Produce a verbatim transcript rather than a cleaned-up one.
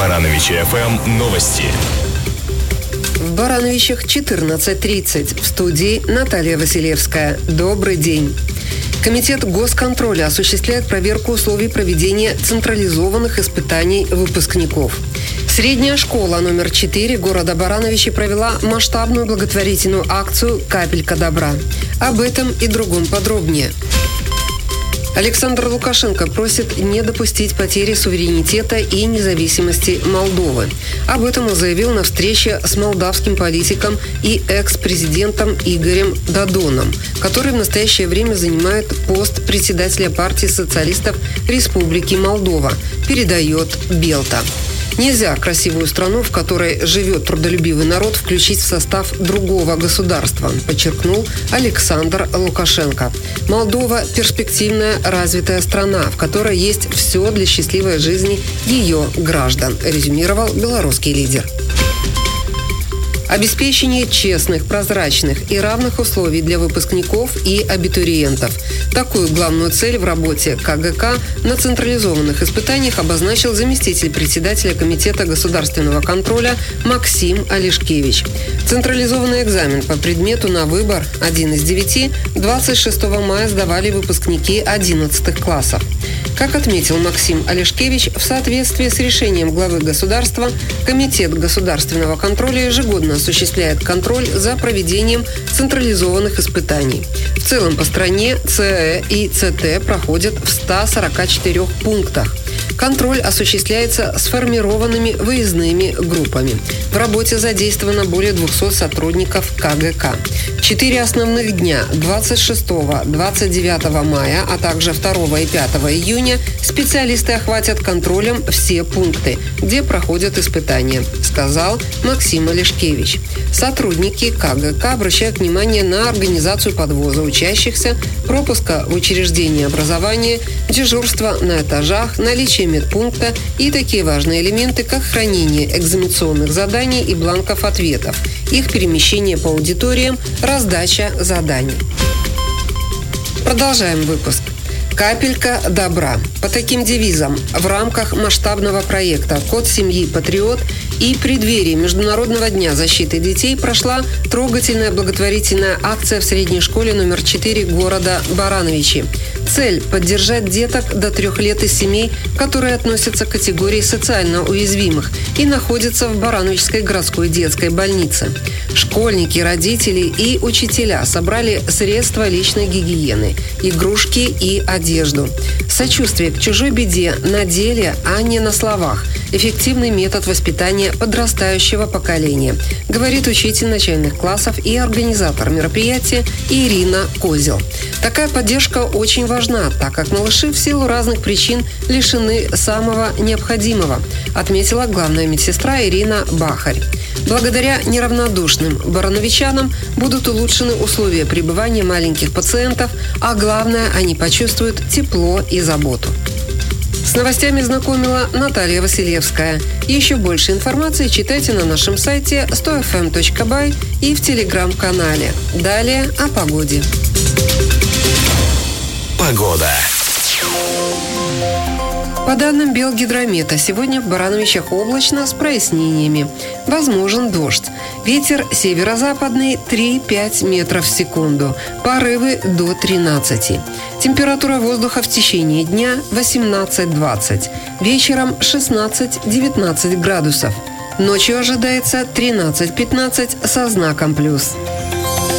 Барановичи эф эм новости. В Барановичах четырнадцать тридцать. В студии Наталья Василевская. Добрый день. Комитет госконтроля осуществляет проверку условий проведения централизованных испытаний выпускников. Средняя школа номер четыре города Барановичи провела масштабную благотворительную акцию «Капелька добра». Об этом и другом подробнее. Александр Лукашенко просит не допустить потери суверенитета и независимости Молдовы. Об этом он заявил на встрече с молдавским политиком и экс-президентом Игорем Додоном, который в настоящее время занимает пост председателя партии социалистов Республики Молдова, передает Белта. Нельзя красивую страну, в которой живет трудолюбивый народ, включить в состав другого государства, подчеркнул Александр Лукашенко. Молдова – перспективная, развитая страна, в которой есть все для счастливой жизни ее граждан, резюмировал белорусский лидер. Обеспечение честных, прозрачных и равных условий для выпускников и абитуриентов. Такую главную цель в работе ка гэ ка на централизованных испытаниях обозначил заместитель председателя Комитета государственного контроля Максим Алешкевич. Централизованный экзамен по предмету на выбор один из девяти двадцать шестого мая сдавали выпускники одиннадцатых классов. Как отметил Максим Алешкевич, в соответствии с решением главы государства, Комитет государственного контроля ежегодно осуществляет контроль за проведением централизованных испытаний. В целом по стране ЦЭ и ЦТ проходят в ста сорока четырёх пунктах. Контроль осуществляется сформированными выездными группами. В работе задействовано более двухсот сотрудников ка гэ ка. Четыре основных дня – двадцать шестого - двадцать девятого мая, а также второго и пятого июня – специалисты охватят контролем все пункты, где проходят испытания, сказал Максим Алешкевич. Сотрудники ка гэ ка обращают внимание на организацию подвоза учащихся, пропуска в учреждении образования, дежурство на этажах, наличие медпункта и такие важные элементы, как хранение экзаменационных заданий и бланков ответов, их перемещение по аудиториям, раздача заданий. Продолжаем выпуск. «Капелька добра». По таким девизам в рамках масштабного проекта «Код семьи Патриот» и преддверии Международного дня защиты детей прошла трогательная благотворительная акция в средней школе номер четыре города Барановичи. Цель – поддержать деток до трех лет из семей, которые относятся к категории социально уязвимых и находятся в Барановичской городской детской больнице. Школьники, родители и учителя собрали средства личной гигиены, игрушки и одежду. Сочувствие к чужой беде на деле, а не на словах – эффективный метод воспитания подрастающего поколения, говорит учитель начальных классов и организатор мероприятия Ирина Козел. Такая поддержка очень важна, так как малыши в силу разных причин лишены самого необходимого, отметила главная медсестра Ирина Бахарь. Благодаря неравнодушным барановичанам будут улучшены условия пребывания маленьких пациентов, а главное, они почувствуют тепло и заботу. С новостями знакомила Наталья Василевская. Еще больше информации читайте на нашем сайте сто эф эм точка бай и в телеграм-канале. Далее о погоде. Погода. По данным Белгидромета, сегодня в Барановичах облачно с прояснениями. Возможен дождь. Ветер северо-западный три-пять метров в секунду. Порывы до тринадцати. Температура воздуха в течение дня восемнадцать-двадцать. Вечером шестнадцать-девятнадцать градусов. Ночью ожидается тринадцать-пятнадцать со знаком плюс.